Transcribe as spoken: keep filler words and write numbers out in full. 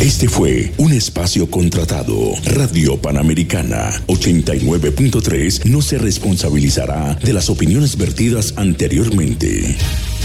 Este fue un espacio contratado. Radio Panamericana ochenta y nueve punto tres no se responsabilizará de las opiniones vertidas anteriormente.